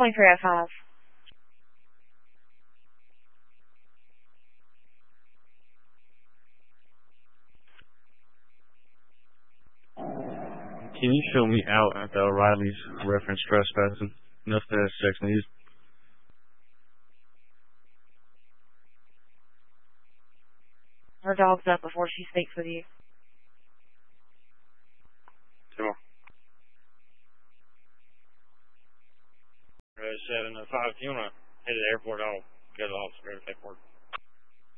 2305. Can you show me out at the O'Reilly's reference trespassing? Nothing has sex needs. Her dog's up before she speaks with you. Come on. 705. If you want to head to the airport, I'll go to the office for the paperwork.